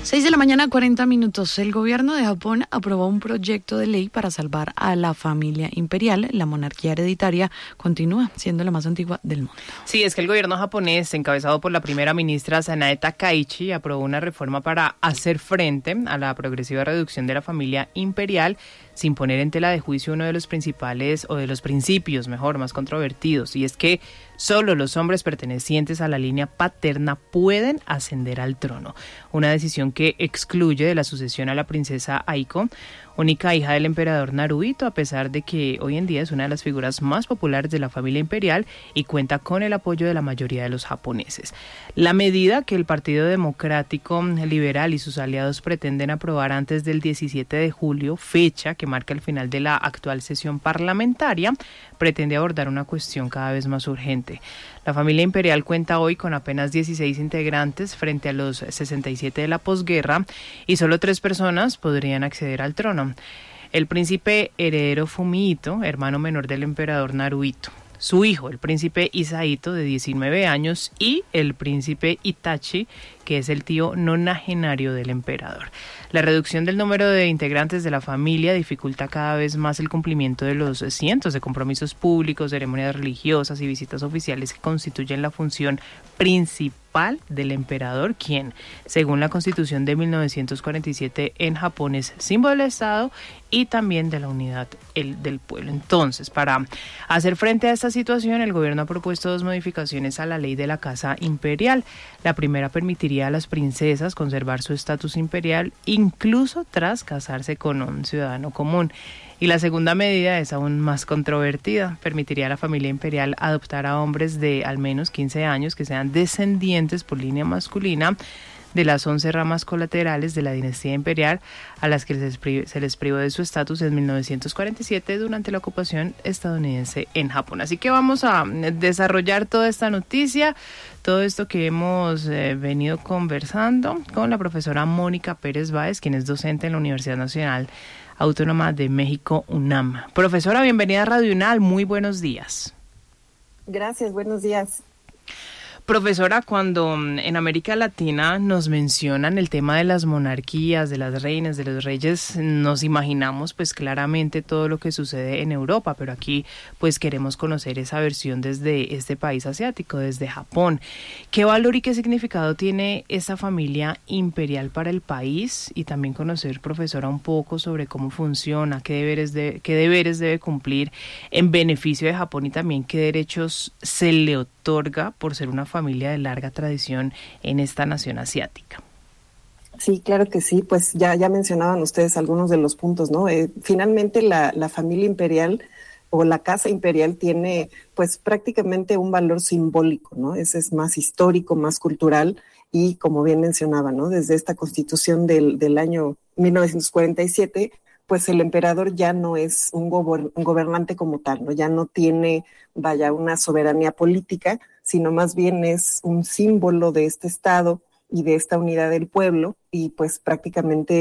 6:40 a.m. El gobierno de Japón aprobó un proyecto de ley para salvar a la familia imperial. La monarquía hereditaria continúa siendo la más antigua del mundo. Sí, es que el gobierno japonés, encabezado por la primera ministra Sanae Takaichi, aprobó una reforma para hacer frente a la progresiva reducción de la familia imperial, sin poner en tela de juicio uno de los principales, o de los principios, más controvertidos, y es que solo los hombres pertenecientes a la línea paterna pueden ascender al trono. Una decisión que excluye de la sucesión a la princesa Aiko, única hija del emperador Naruhito, a pesar de que hoy en día es una de las figuras más populares de la familia imperial y cuenta con el apoyo de la mayoría de los japoneses. La medida, que el Partido Democrático Liberal y sus aliados pretenden aprobar antes del 17 de julio, fecha que marca el final de la actual sesión parlamentaria, pretende abordar una cuestión cada vez más urgente. La familia imperial cuenta hoy con apenas 16 integrantes frente a los 67 de la posguerra, y solo 3 personas podrían acceder al trono: el príncipe heredero Fumihito, hermano menor del emperador Naruhito; su hijo, el príncipe Hisahito, de 19 años, y el príncipe Itachi, que es el tío nonagenario del emperador. La reducción del número de integrantes de la familia dificulta cada vez más el cumplimiento de los cientos de compromisos públicos, ceremonias religiosas y visitas oficiales que constituyen la función principal del emperador, quien, según la Constitución de 1947 en Japón, es símbolo del Estado y también de la unidad del pueblo. Entonces, para hacer frente a esta situación, el gobierno ha propuesto 2 modificaciones a la ley de la Casa Imperial. La primera permitiría a las princesas conservar su estatus imperial incluso tras casarse con un ciudadano común. Y la segunda medida es aún más controvertida. Permitiría a la familia imperial adoptar a hombres de al menos 15 años que sean descendientes por línea masculina de las 11 ramas colaterales de la dinastía imperial, a las que se les privó de su estatus en 1947 durante la ocupación estadounidense en Japón. Así que vamos a desarrollar toda esta noticia, todo esto que hemos venido conversando con la profesora Mónica Pérez Báez, quien es docente en la Universidad Nacional Autónoma de México, UNAM. Profesora, bienvenida a Radio UNAM, muy buenos días. Gracias, buenos días. Profesora, cuando en América Latina nos mencionan el tema de las monarquías, de las reinas, de los reyes, nos imaginamos pues claramente todo lo que sucede en Europa, pero aquí pues queremos conocer esa versión desde este país asiático, desde Japón. ¿Qué valor y qué significado tiene esta familia imperial para el país? Y también conocer, profesora, un poco sobre cómo funciona, qué deberes debe cumplir en beneficio de Japón, y también qué derechos se le otorga por ser una familia de larga tradición en esta nación asiática. Sí, claro que sí, pues ya mencionaban ustedes algunos de los puntos, ¿no? Finalmente la familia imperial o la casa imperial tiene pues prácticamente un valor simbólico, ¿no? Ese es más histórico, más cultural, y como bien mencionaba, ¿no? Desde esta constitución del año 1947, pues el emperador ya no es un gobernante como tal, ¿no? Ya no tiene, una soberanía política, sino más bien es un símbolo de este Estado y de esta unidad del pueblo, y pues prácticamente